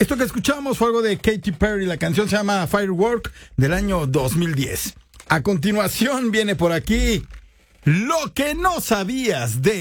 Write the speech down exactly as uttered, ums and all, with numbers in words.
Esto que escuchamos fue algo de Katy Perry. La canción se llama Firework del año dos mil diez. A continuación viene por aquí lo que no sabías de